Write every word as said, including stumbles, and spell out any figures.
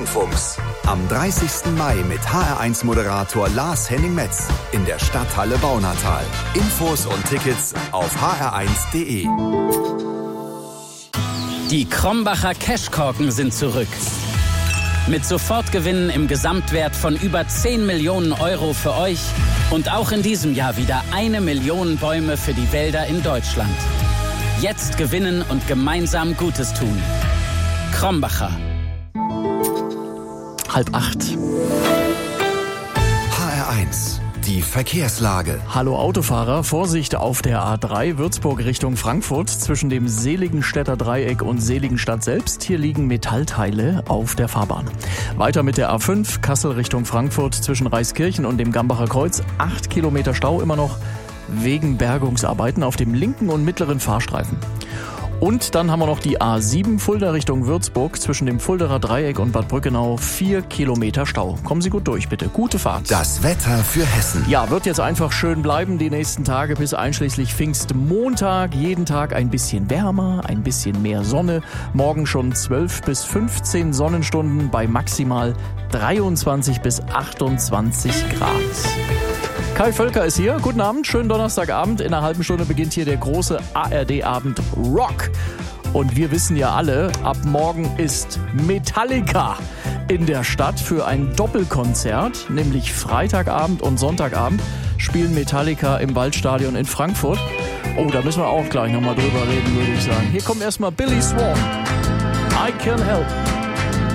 Rasenfunks. Am dreißigsten Mai mit H R eins Moderator Lars Henning Metz in der Stadthalle Baunatal. Infos und Tickets auf h r eins punkt d e. Die Krombacher Cashkorken sind zurück. Mit Sofortgewinnen im Gesamtwert von über zehn Millionen Euro für euch und auch in diesem Jahr wieder eine Million Bäume für die Wälder in Deutschland. Jetzt gewinnen und gemeinsam Gutes tun. Krombacher. Halb acht. H R eins. Die Verkehrslage. Hallo Autofahrer, Vorsicht auf der A drei Würzburg Richtung Frankfurt zwischen dem Seligenstädter Dreieck und Seligenstadt selbst. Hier liegen Metallteile auf der Fahrbahn. Weiter mit der A fünf Kassel Richtung Frankfurt zwischen Reiskirchen und dem Gambacher Kreuz. Acht Kilometer Stau immer noch wegen Bergungsarbeiten auf dem linken und mittleren Fahrstreifen. Und dann haben wir noch die A sieben Fulda Richtung Würzburg zwischen dem Fulderer Dreieck und Bad Brückenau. Vier Kilometer Stau. Kommen Sie gut durch, bitte. Gute Fahrt. Das Wetter für Hessen. Ja, wird jetzt einfach schön bleiben die nächsten Tage bis einschließlich Pfingstmontag. Jeden Tag ein bisschen wärmer, ein bisschen mehr Sonne. Morgen schon zwölf bis fünfzehn Sonnenstunden bei maximal dreiundzwanzig bis achtundzwanzig Grad. Kai Völker ist hier. Guten Abend, schönen Donnerstagabend. In einer halben Stunde beginnt hier der große A R D-Abend Rock. Und wir wissen ja alle, ab morgen ist Metallica in der Stadt für ein Doppelkonzert. Nämlich Freitagabend und Sonntagabend spielen Metallica im Waldstadion in Frankfurt. Oh, da müssen wir auch gleich nochmal drüber reden, würde ich sagen. Hier kommt erstmal Billy Swan. I Can Help.